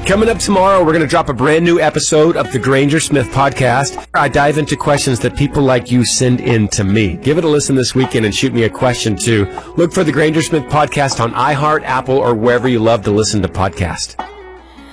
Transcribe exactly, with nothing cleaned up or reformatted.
Coming up tomorrow, we're going to drop a brand new episode of the Granger Smith Podcast. I dive into questions that people like you send in to me. Give it a listen this weekend and shoot me a question too. Look for the Granger Smith Podcast on iHeart, Apple, or wherever you love to listen to podcasts.